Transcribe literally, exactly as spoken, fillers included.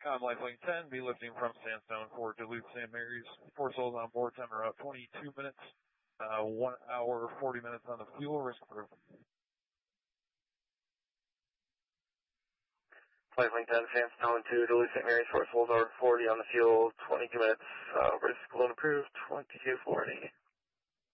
Com Lifeline ten, be lifting from Sandstone for Duluth Saint Mary's. Four souls on board, time around twenty-two minutes. Uh, one hour, forty minutes on the fuel, risk proof. Lifeline ten, Sandstone to Duluth Saint Mary's, four souls over forty on the fuel, twenty-two minutes, uh, risk loan approved, twenty-two forty.